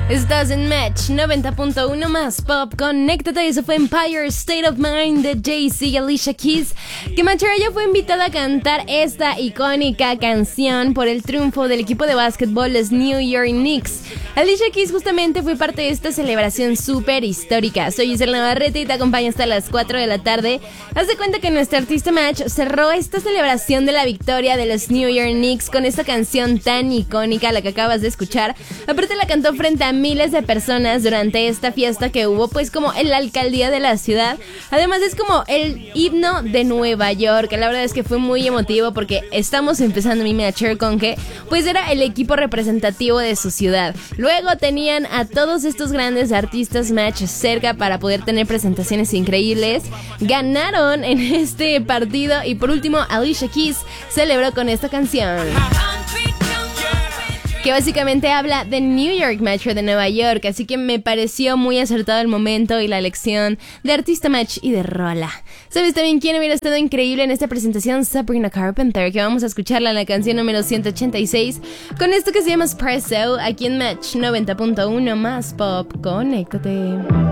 Estás en Match 90.1 más pop. Conéctate, eso fue Empire State of Mind de Jay-Z y Alicia Keys, que Machoraya fue invitada a cantar esta icónica canción por el triunfo del equipo de básquetbol, los New York Knicks. Alicia Keys justamente fue parte de esta celebración súper histórica. Soy Giselle Navarrete y te acompaño hasta las 4 de la tarde. Haz de cuenta que nuestro artista Match cerró esta celebración de la victoria de los New York Knicks con esta canción tan icónica, la que acabas de escuchar. Aparte la cantó frente a miles de personas durante esta fiesta que hubo pues como en la alcaldía de la ciudad. Además es como el himno de Nueva York, que la verdad es que fue muy emotivo porque estamos empezando mi Matcher con que pues era el equipo representativo de su ciudad. Luego tenían a todos estos grandes artistas Match cerca para poder tener presentaciones increíbles. Ganaron en este partido y por último Alicia Keys celebró con esta canción, que básicamente habla de New York Metro de Nueva York, así que me pareció muy acertado el momento y la elección de artista Match y de rola. ¿Sabes también quién hubiera estado increíble en esta presentación? Sabrina Carpenter, que vamos a escucharla en la canción número 186 con esto que se llama Espresso, aquí en Match 90.1 más pop. Conéctate.